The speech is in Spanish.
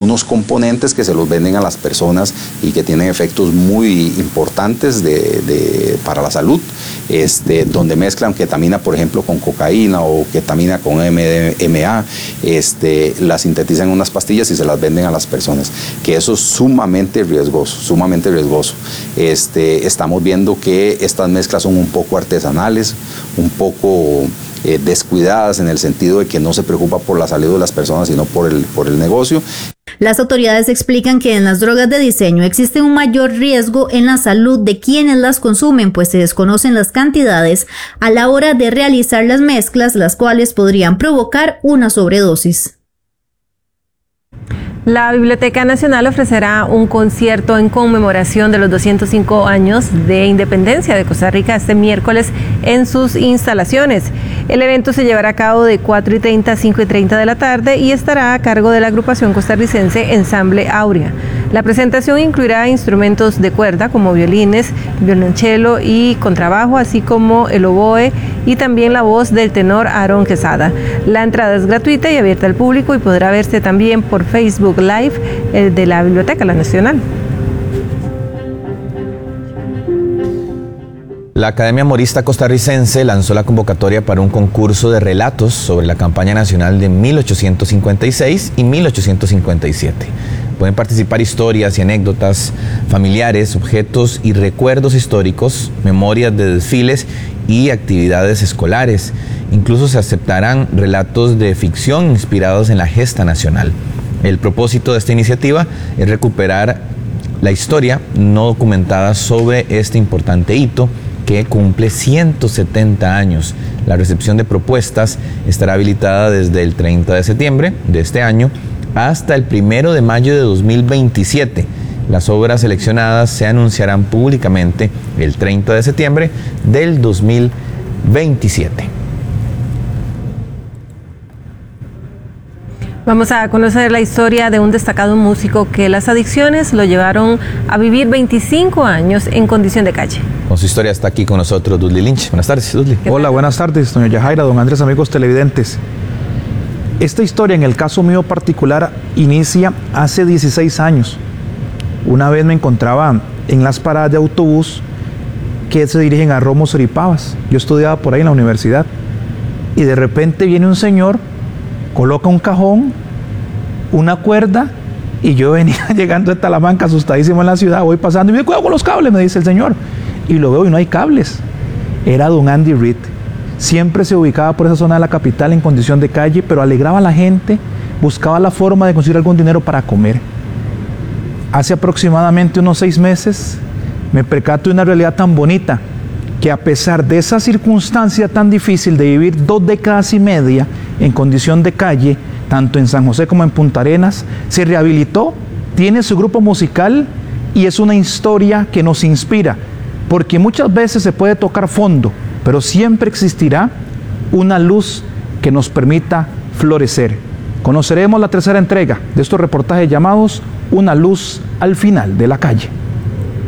unos componentes que se los venden a las personas y que tienen efectos muy importantes para la salud, donde mezclan ketamina, por ejemplo, con cocaína o ketamina con MDMA, la sintetizan en unas pastillas y se las venden a las personas, que eso es sumamente riesgoso, sumamente riesgoso. Estamos viendo que estas mezclas son un poco artesanales, un poco descuidadas en el sentido de que no se preocupa por la salud de las personas, sino por el negocio. Las autoridades explican que en las drogas de diseño existe un mayor riesgo en la salud de quienes las consumen, pues se desconocen las cantidades a la hora de realizar las mezclas, las cuales podrían provocar una sobredosis. La Biblioteca Nacional ofrecerá un concierto en conmemoración de los 205 años de independencia de Costa Rica este miércoles en sus instalaciones. El evento se llevará a cabo de 4:30 a 5:30 de la tarde y estará a cargo de la agrupación costarricense Ensamble Áurea. La presentación incluirá instrumentos de cuerda como violines, violonchelo y contrabajo, así como el oboe y también la voz del tenor Aarón Quesada. La entrada es gratuita y abierta al público y podrá verse también por Facebook Live de la Biblioteca Nacional. La Academia Morista Costarricense lanzó la convocatoria para un concurso de relatos sobre la campaña nacional de 1856 y 1857. Pueden participar historias y anécdotas familiares, objetos y recuerdos históricos, memorias de desfiles y actividades escolares. Incluso se aceptarán relatos de ficción inspirados en la gesta nacional. El propósito de esta iniciativa es recuperar la historia no documentada sobre este importante hito que cumple 170 años. La recepción de propuestas estará habilitada desde el 30 de septiembre de este año hasta el 1 de mayo de 2027. Las obras seleccionadas se anunciarán públicamente el 30 de septiembre del 2027. Vamos a conocer la historia de un destacado músico que las adicciones lo llevaron a vivir 25 años en condición de calle. Con su historia está aquí con nosotros Dudley Lynch. Buenas tardes, Dudley. Hola, buenas tardes, doña Yajaira, don Andrés, amigos televidentes. Esta historia, en el caso mío particular, inicia hace 16 años. Una vez me encontraba en las paradas de autobús que se dirigen a Romo Soripavas. Yo estudiaba por ahí en la universidad. Y de repente viene un señor, coloca un cajón, una cuerda, y yo venía llegando de Talamanca asustadísimo en la ciudad, voy pasando y me cuidado con los cables, me dice el señor. Y lo veo y no hay cables. Era don Andy Reid. Siempre se ubicaba por esa zona de la capital en condición de calle, pero alegraba a la gente, buscaba la forma de conseguir algún dinero para comer. Hace aproximadamente unos 6 meses me percato de una realidad tan bonita, que a pesar de esa circunstancia tan difícil de vivir 2 décadas y media en condición de calle, tanto en San José como en Punta Arenas, se rehabilitó, tiene su grupo musical y es una historia que nos inspira, porque muchas veces se puede tocar fondo, pero siempre existirá una luz que nos permita florecer. Conoceremos la tercera entrega de estos reportajes llamados Una luz al final de la calle.